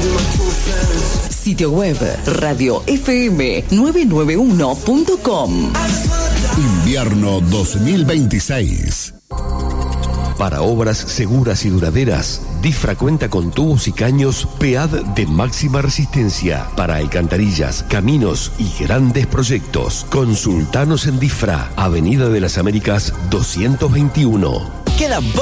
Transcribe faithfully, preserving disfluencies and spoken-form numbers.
Sitio web radio f m nueve nueve uno punto com. Invierno dos mil veintiséis. Para obras seguras y duraderas, DIFRA cuenta con tubos y caños P A D de máxima resistencia para alcantarillas, caminos y grandes proyectos. Consultanos en DIFRA, Avenida de las Américas doscientos veintiuno. Queda